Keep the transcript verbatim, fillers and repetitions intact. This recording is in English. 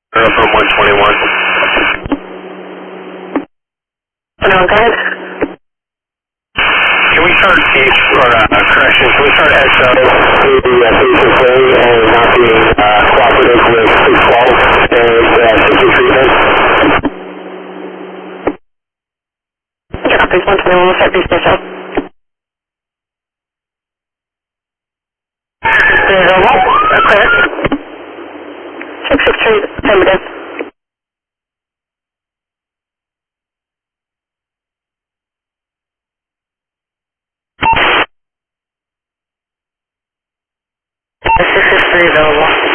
from one twenty-one. No, go ahead. Can we start H, or uh, correction, can we start X O? The uh, basically and not being uh, cooperative with six twelve and uh, taking treatment. Copy, one twenty-one, we'll start base station. There's a wall, a clear. six six three, affirmative. six six three available.